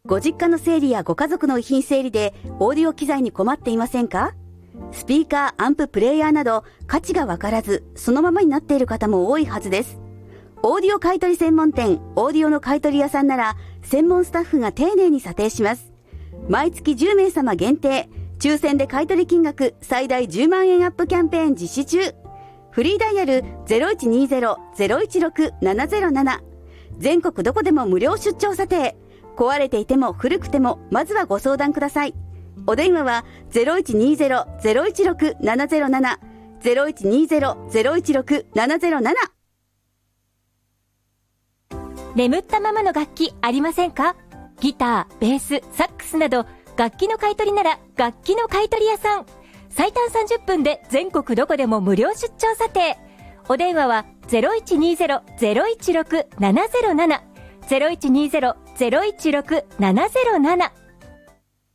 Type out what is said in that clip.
ご実家の整理やご家族の遺品整理でオーディオ機材に困っていませんか？スピーカー、アンプ、プレイヤーなど価値がわからずそのままになっている方も多いはずです。オーディオ買取専門店オーディオの買取屋さんなら専門スタッフが丁寧に査定します。毎月10名様限定、抽選で買取金額最大10万円アップキャンペーン実施中。フリーダイヤル 0120-016-707。全国どこでも無料出張査定。壊れていても古くてもまずはご相談ください。お電話は 0120-016-707 0120-016-707。 眠ったままの楽器ありませんか？ギター、ベース、サックスなど楽器の買い取りなら楽器の買い取り屋さん。最短30分で全国どこでも無料出張査定。お電話は 0120-016-707 0120-016-707